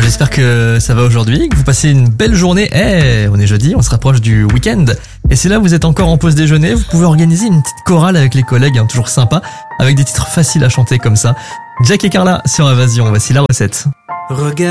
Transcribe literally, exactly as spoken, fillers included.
j'espère que ça va aujourd'hui, que vous passez une belle journée. Eh, on est jeudi, on se rapproche du week-end. Et si là vous êtes encore en pause déjeuner, vous pouvez organiser une petite chorale avec les collègues, hein, toujours sympa, avec des titres faciles à chanter comme ça. Jack et Carla sur Invasion, voici la recette. Regarde.